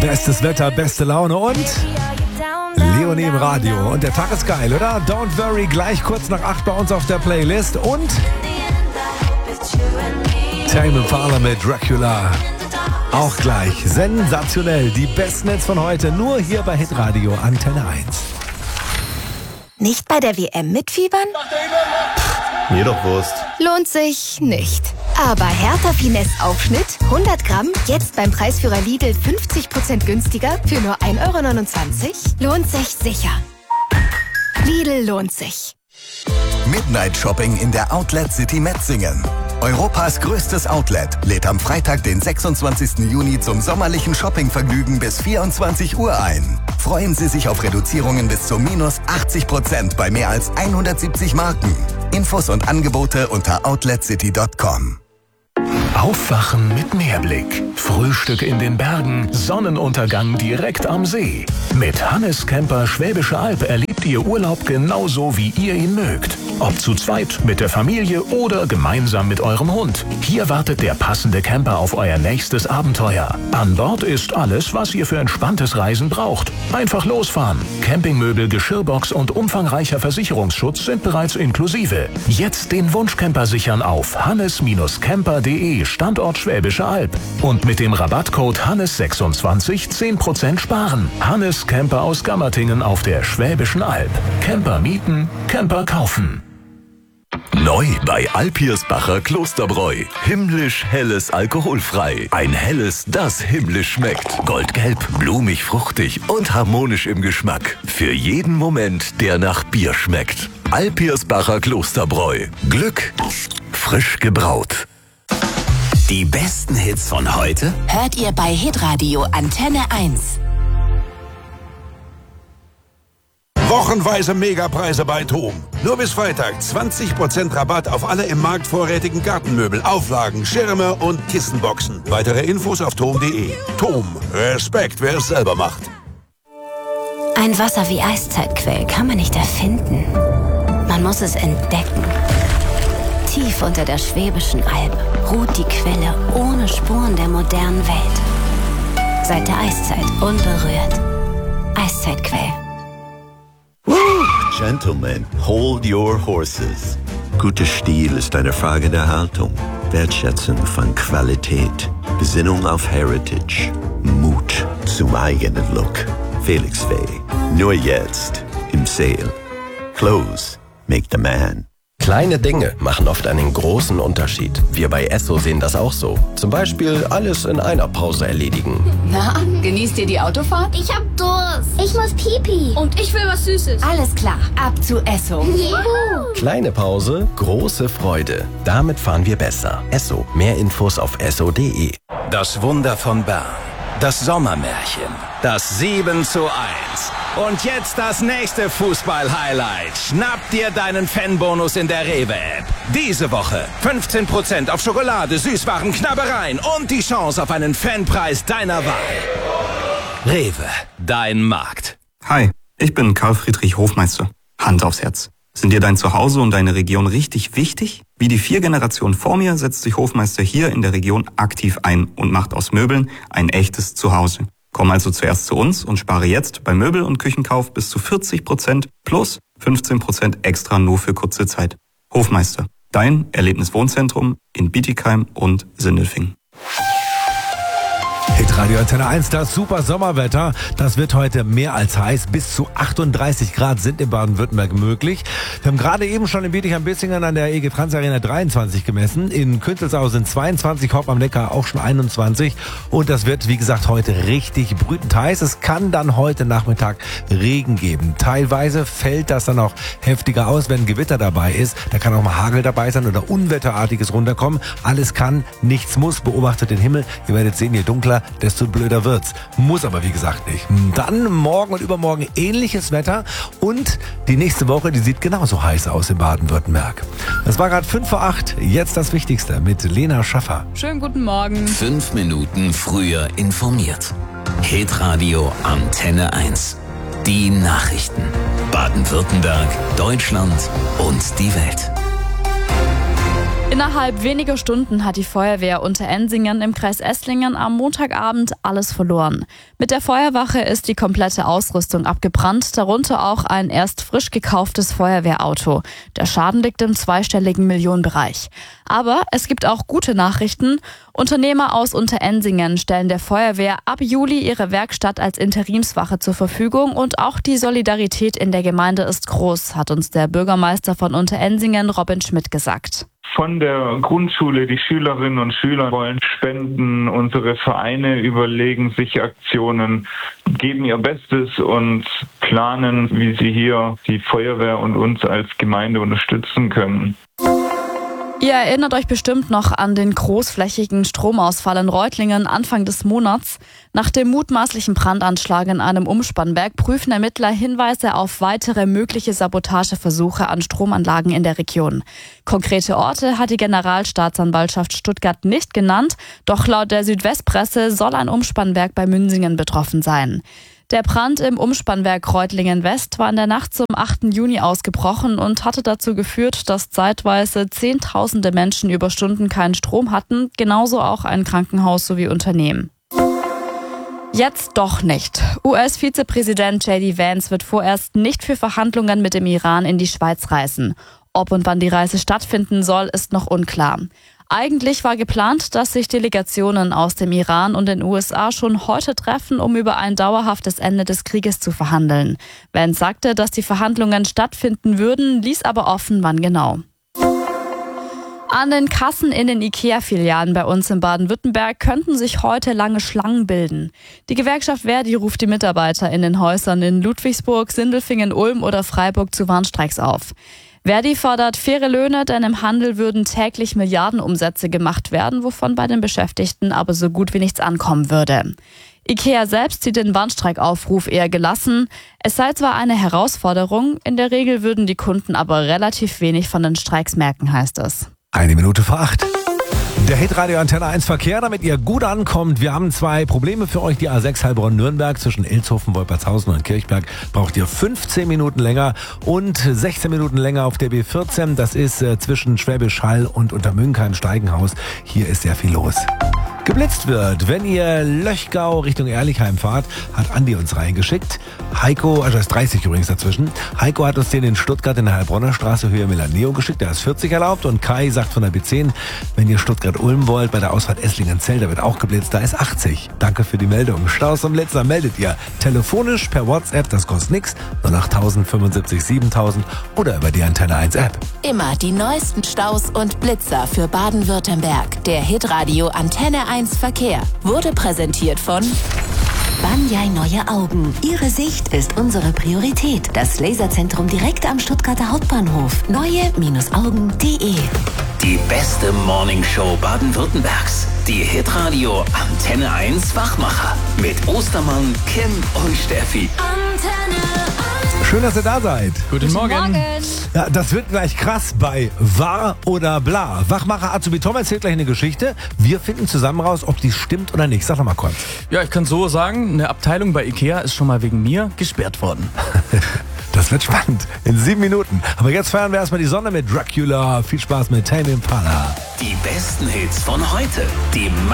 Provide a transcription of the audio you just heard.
Bestes Wetter, beste Laune und Leonie im Radio. Und der Tag ist geil, oder? Don't Worry, gleich kurz nach 8 bei uns auf der Playlist. Und Tame Impala mit Dracula. Auch gleich. Sensationell. Die besten Hits von heute nur hier bei Hitradio Antenne 1. Nicht bei der WM mitfiebern? Mir doch Wurst. Lohnt sich nicht. Aber Hertha Finesse Aufschnitt, 100 Gramm, jetzt beim Preisführer Lidl 50% günstiger für nur 1,29 €? Lohnt sich sicher. Lidl lohnt sich. Midnight Shopping in der Outlet City Metzingen. Europas größtes Outlet lädt am Freitag, den 26. Juni zum sommerlichen Shoppingvergnügen bis 24 Uhr ein. Freuen Sie sich auf Reduzierungen bis zu minus 80% bei mehr als 170 Marken. Infos und Angebote unter outletcity.com. Aufwachen mit Meerblick. Frühstück in den Bergen, Sonnenuntergang direkt am See. Mit Hannes Camper Schwäbische Alb erlebt ihr Urlaub genauso, wie ihr ihn mögt. Ob zu zweit, mit der Familie oder gemeinsam mit eurem Hund. Hier wartet der passende Camper auf euer nächstes Abenteuer. An Bord ist alles, was ihr für entspanntes Reisen braucht. Einfach losfahren. Campingmöbel, Geschirrbox und umfangreicher Versicherungsschutz sind bereits inklusive. Jetzt den Wunschcamper sichern auf hannes-camper.de, Standort Schwäbische Alb. Und mit dem Rabattcode Hannes26 10% sparen. Hannes Camper aus Gammertingen auf der Schwäbischen Alb. Camper mieten, Camper kaufen. Neu bei Alpirsbacher Klosterbräu. Himmlisch helles alkoholfrei. Ein helles, das himmlisch schmeckt. Goldgelb, blumig, fruchtig und harmonisch im Geschmack. Für jeden Moment, der nach Bier schmeckt. Alpirsbacher Klosterbräu. Glück frisch gebraut. Die besten Hits von heute hört ihr bei Hitradio Antenne 1. Wochenweise Megapreise bei TOM. Nur bis Freitag 20% Rabatt auf alle im Markt vorrätigen Gartenmöbel, Auflagen, Schirme und Kissenboxen. Weitere Infos auf tom.de. TOM. Respekt, wer es selber macht. Ein Wasser wie Eiszeitquell kann man nicht erfinden. Man muss es entdecken. Tief unter der Schwäbischen Alb ruht die Quelle ohne Spuren der modernen Welt. Seit der Eiszeit unberührt. Eiszeitquell. Gentlemen, hold your horses. Guter Stil ist eine Frage der Haltung, Wertschätzung von Qualität, Besinnung auf Heritage, Mut zum eigenen Look. Felix Faye, nur jetzt im Sale. Clothes make the man. Kleine Dinge machen oft einen großen Unterschied. Wir bei Esso sehen das auch so. Zum Beispiel alles in einer Pause erledigen. Na, genießt ihr die Autofahrt? Ich hab Durst. Ich muss Pipi. Und ich will was Süßes. Alles klar, ab zu Esso. Juhu. Kleine Pause, große Freude. Damit fahren wir besser. Esso. Mehr Infos auf esso.de. Das Wunder von Bern. Das Sommermärchen. Das 7:1. Und jetzt das nächste Fußball-Highlight. Schnapp dir deinen Fanbonus in der Rewe-App. Diese Woche 15% auf Schokolade, Süßwaren, Knabbereien und die Chance auf einen Fanpreis deiner Wahl. Rewe, dein Markt. Hi, ich bin Karl Friedrich Hofmeister. Hand aufs Herz. Sind dir dein Zuhause und deine Region richtig wichtig? Wie die 4 Generationen vor mir setzt sich Hofmeister hier in der Region aktiv ein und macht aus Möbeln ein echtes Zuhause. Komm also zuerst zu uns und spare jetzt beim Möbel- und Küchenkauf bis zu 40% plus 15% extra nur für kurze Zeit. Hofmeister, dein Erlebniswohnzentrum in Bietigheim und Sindelfingen. Hitradio Antenne 1, das super Sommerwetter. Das wird heute mehr als heiß. Bis zu 38 Grad sind in Baden-Württemberg möglich. Wir haben gerade eben schon in Bietigheim-Bissingen an der EG Trans Arena 23 gemessen. In Künzelsau sind 22, Horb am Neckar auch schon 21. Und das wird, wie gesagt, heute richtig brütend heiß. Es kann dann heute Nachmittag Regen geben. Teilweise fällt das dann auch heftiger aus, wenn Gewitter dabei ist. Da kann auch mal Hagel dabei sein oder Unwetterartiges runterkommen. Alles kann, nichts muss. Beobachtet den Himmel. Ihr werdet sehen, je dunkler, desto blöder wird's. Muss aber wie gesagt nicht. Dann morgen und übermorgen ähnliches Wetter und die nächste Woche, die sieht genauso heiß aus in Baden-Württemberg. Das war gerade 7:55. Jetzt das Wichtigste mit Lena Schaffer. Schönen guten Morgen. 5 Minuten früher informiert. Hitradio Antenne 1. Die Nachrichten. Baden-Württemberg, Deutschland und die Welt. Innerhalb weniger Stunden hat die Feuerwehr Unterensingen im Kreis Esslingen am Montagabend alles verloren. Mit der Feuerwache ist die komplette Ausrüstung abgebrannt, darunter auch ein erst frisch gekauftes Feuerwehrauto. Der Schaden liegt im zweistelligen Millionenbereich. Aber es gibt auch gute Nachrichten. Unternehmer aus Unterensingen stellen der Feuerwehr ab Juli ihre Werkstatt als Interimswache zur Verfügung und auch die Solidarität in der Gemeinde ist groß, hat uns der Bürgermeister von Unterensingen, Robin Schmidt, gesagt. Von der Grundschule, die Schülerinnen und Schüler wollen spenden, unsere Vereine überlegen sich Aktionen, geben ihr Bestes und planen, wie sie hier die Feuerwehr und uns als Gemeinde unterstützen können. Ihr erinnert euch bestimmt noch an den großflächigen Stromausfall in Reutlingen Anfang des Monats. Nach dem mutmaßlichen Brandanschlag in einem Umspannwerk prüfen Ermittler Hinweise auf weitere mögliche Sabotageversuche an Stromanlagen in der Region. Konkrete Orte hat die Generalstaatsanwaltschaft Stuttgart nicht genannt, doch laut der Südwestpresse soll ein Umspannwerk bei Münsingen betroffen sein. Der Brand im Umspannwerk Reutlingen West war in der Nacht zum 8. Juni ausgebrochen und hatte dazu geführt, dass zeitweise Zehntausende Menschen über Stunden keinen Strom hatten, genauso auch ein Krankenhaus sowie Unternehmen. Jetzt doch nicht. US-Vizepräsident J.D. Vance wird vorerst nicht für Verhandlungen mit dem Iran in die Schweiz reisen. Ob und wann die Reise stattfinden soll, ist noch unklar. Eigentlich war geplant, dass sich Delegationen aus dem Iran und den USA schon heute treffen, um über ein dauerhaftes Ende des Krieges zu verhandeln. Vance sagte, dass die Verhandlungen stattfinden würden, ließ aber offen, wann genau. An den Kassen in den IKEA-Filialen bei uns in Baden-Württemberg könnten sich heute lange Schlangen bilden. Die Gewerkschaft Verdi ruft die Mitarbeiter in den Häusern in Ludwigsburg, Sindelfingen, Ulm oder Freiburg zu Warnstreiks auf. Verdi fordert faire Löhne, denn im Handel würden täglich Milliardenumsätze gemacht werden, wovon bei den Beschäftigten aber so gut wie nichts ankommen würde. IKEA selbst sieht den Warnstreikaufruf eher gelassen. Es sei zwar eine Herausforderung, in der Regel würden die Kunden aber relativ wenig von den Streiks merken, heißt es. 7:01. Der Hitradio Antenne 1 Verkehr, damit ihr gut ankommt. Wir haben 2 Probleme für euch. Die A6 Heilbronn-Nürnberg zwischen Ilshofen, Wolpertshausen und Kirchberg braucht ihr 15 Minuten länger und 16 Minuten länger auf der B14. Das ist zwischen Schwäbisch Hall und Untermünkheim-Steigenhaus. Hier ist sehr viel los. Geblitzt wird, wenn ihr Löchgau Richtung Ehrlichheim fahrt, hat Andi uns reingeschickt. Heiko, also ist 30 übrigens dazwischen. Heiko hat uns den in Stuttgart in der Heilbronner Straße Höhe Milaneo geschickt, der ist 40 erlaubt. Und Kai sagt von der B10, wenn ihr Stuttgart-Ulm wollt, bei der Ausfahrt Esslingen-Zell, da wird auch geblitzt, da ist 80. Danke für die Meldung. Staus und Blitzer meldet ihr telefonisch per WhatsApp, das kostet nichts, 08000 75 7000 oder über die Antenne 1 App. Immer die neuesten Staus und Blitzer für Baden-Württemberg. Der Hitradio Antenne 1 Verkehr wurde präsentiert von Banyai Neue Augen. Ihre Sicht ist unsere Priorität. Das Laserzentrum direkt am Stuttgarter Hauptbahnhof. Neue-Augen.de. Die beste Morningshow Baden-Württembergs. Die Hitradio Antenne 1 Wachmacher. Mit Ostermann, Kim und Steffi. Schön, dass ihr da seid. Guten Morgen. Ja, das wird gleich krass bei Wahr oder Bla. Wachmacher Azubi Tom erzählt gleich eine Geschichte. Wir finden zusammen raus, ob die stimmt oder nicht. Sag doch mal kurz. Ja, ich kann so sagen, eine Abteilung bei Ikea ist schon mal wegen mir gesperrt worden. Das wird spannend. In 7 Minuten. Aber jetzt feiern wir erstmal die Sonne mit Dracula. Viel Spaß mit Tame Impala. Die besten Hits von heute. Die